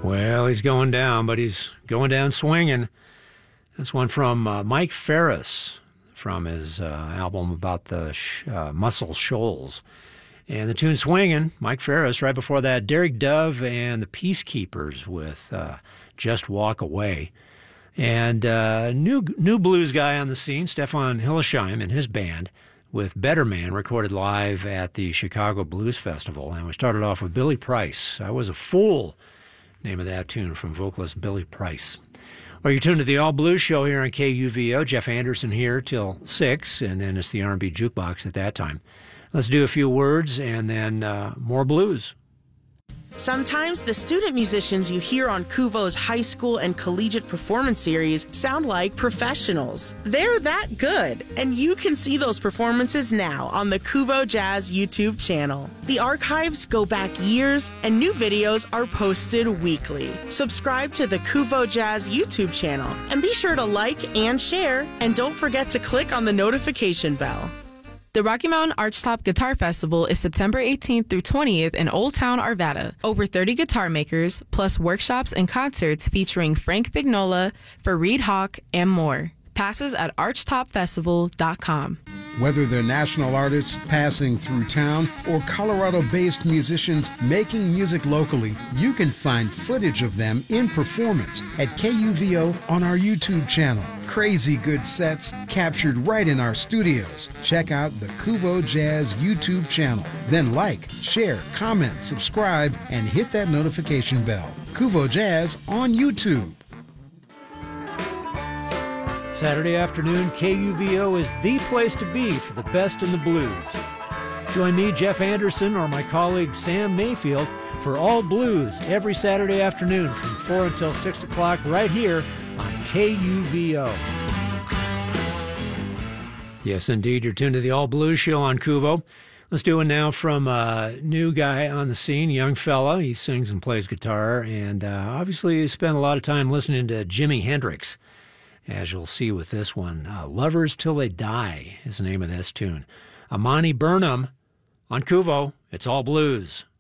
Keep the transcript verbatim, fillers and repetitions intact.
Well, he's going down, but he's going down swinging. That's one from uh, Mike Ferris from his uh, album about the sh- uh, Muscle Shoals. And the tune Swingin', Mike Ferris. Right before that, Derek Dove and the Peacekeepers with uh, Just Walk Away. And uh, new new blues guy on the scene, Stefan Hillesheim and his band with Better Man, recorded live at the Chicago Blues Festival. And we started off with Billy Price. I Was a Fool, name of that tune from vocalist Billy Price. Well, you're tuned to the All Blues Show here on K U V O. Jeff Anderson here till six, and then it's the R and B Jukebox at that time. Let's do a few words and then uh, more blues. Sometimes the student musicians you hear on Kuvo's high school and collegiate performance series sound like professionals. They're that good, and you can see those performances now on the Kuvo Jazz YouTube channel. The archives go back years, and new videos are posted weekly. Subscribe to the Kuvo Jazz YouTube channel, and be sure to like and share, and don't forget to click on the notification bell. The Rocky Mountain Archtop Guitar Festival is September eighteenth through twentieth in Old Town, Arvada. Over thirty guitar makers, plus workshops and concerts featuring Frank Vignola, Fareed Hawk, and more. Passes at archtop festival dot com. Whether they're national artists passing through town or Colorado-based musicians making music locally, you can find footage of them in performance at K U V O on our YouTube channel. Crazy good sets captured right in our studios. Check out the Kuvo Jazz YouTube channel. Then like, share, comment, subscribe, and hit that notification bell. Kuvo Jazz on YouTube. Saturday afternoon, K U V O is the place to be for the best in the blues. Join me, Jeff Anderson, or my colleague Sam Mayfield for All Blues every Saturday afternoon from four until six o'clock right here on K U V O. Yes, indeed, you're tuned to the All Blues Show on Kuvo. Let's do it now from a new guy on the scene, young fella. He sings and plays guitar, and uh, obviously he spent a lot of time listening to Jimi Hendrix. As you'll see with this one, uh, Lovers Till They Die is the name of this tune. Amani Burnham on Kuvo. It's All Blues.